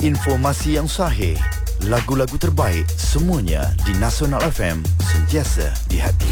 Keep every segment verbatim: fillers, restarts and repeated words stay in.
Informasi yang sahih, lagu-lagu terbaik, semuanya di Nasional F M, sentiasa di hati.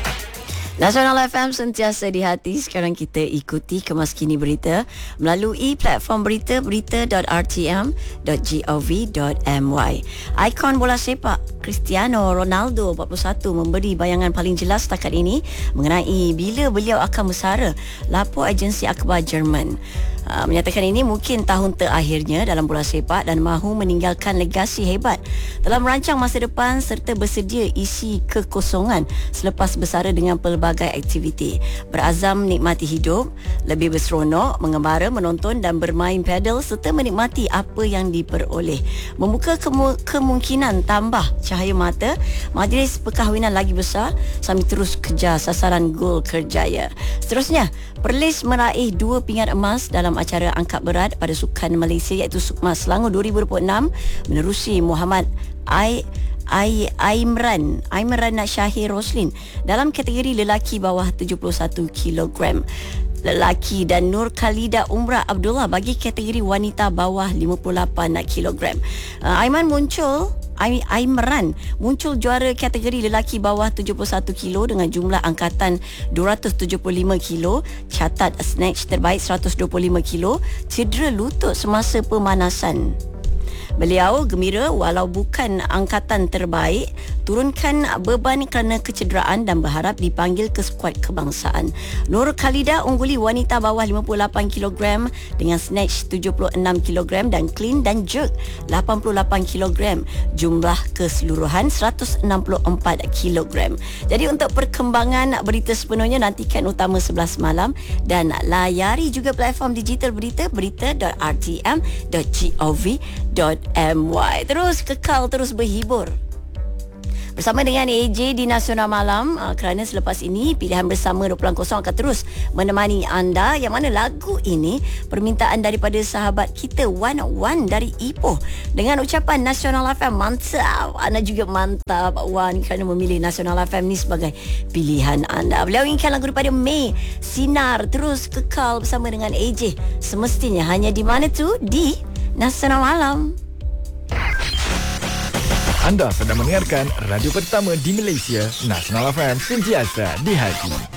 Nasional F M sentiasa di hati. Sekarang kita ikuti kemas kini berita melalui platform berita berita dot r t m dot gov dot m y. Ikon bola sepak Cristiano Ronaldo empat puluh satu memberi bayangan paling jelas setakat ini mengenai bila beliau akan bersara, lapor agensi akhbar Jerman. Uh, menyatakan ini mungkin tahun terakhirnya dalam bola sepak dan mahu meninggalkan legasi hebat dalam merancang masa depan serta bersedia isi kekosongan selepas bersara dengan pelbagai aktiviti. Berazam menikmati hidup, lebih berseronok, mengembara, menonton dan bermain padel serta menikmati apa yang diperoleh. Membuka kemu- kemungkinan tambah cahaya mata, majlis perkahwinan lagi besar sambil terus kejar sasaran gol kerjaya. Seterusnya, Perlis meraih dua pingat emas dalam acara angkat berat pada Sukan Malaysia iaitu Sukma Selangor dua ribu dua puluh enam menerusi Muhammad Ai Ai Aimran Aimran Syahir Roslin dalam kategori lelaki bawah tujuh puluh satu kilogram. Lelaki dan Nur Khalida Umrah Abdullah bagi kategori wanita bawah lima puluh lapan kilogram. Uh, Aiman muncul Aimran muncul juara kategori lelaki bawah tujuh puluh satu kilo dengan jumlah angkatan dua ratus tujuh puluh lima kilo, catat snatch terbaik seratus dua puluh lima kilo, cedera lutut semasa pemanasan. Beliau gembira walau bukan angkatan terbaik, turunkan beban kerana kecederaan dan berharap dipanggil ke skuad kebangsaan. Nur Khalida ungguli wanita bawah lima puluh lapan kilogram dengan snatch tujuh puluh enam kilogram dan clean dan jerk lapan puluh lapan kilogram. Jumlah keseluruhan seratus enam puluh empat kilogram. Jadi untuk perkembangan berita sepenuhnya nantikan Utama sebelas malam dan layari juga platform digital berita berita dot r t m dot gov dot m y. Terus kekal, terus berhibur bersama dengan A J di Nasional Malam, uh, kerana selepas ini pilihan bersama dua puluh kosong akan terus menemani anda, yang mana lagu ini permintaan daripada sahabat kita Wan Wan dari Ipoh dengan ucapan Nasional F M mantap. Anda juga mantap Wan kerana memilih Nasional F M ni sebagai pilihan anda. Beliau inginkan lagu daripada Mei, Sinar. Terus kekal bersama dengan A J semestinya hanya di mana tu? Di Nasional Malam. Anda sedang mendengarkan radio pertama di Malaysia, Nasional F M, sentiasa di hati.